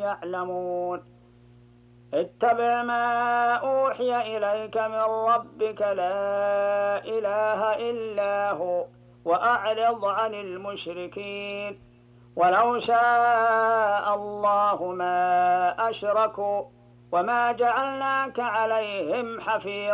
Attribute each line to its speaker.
Speaker 1: يعلمون اتبع ما أوحي إليك من ربك لا إله إلا هو وأعرض عن المشركين ولو شاء الله ما أشركوا وما جعلناك عليهم حفيظا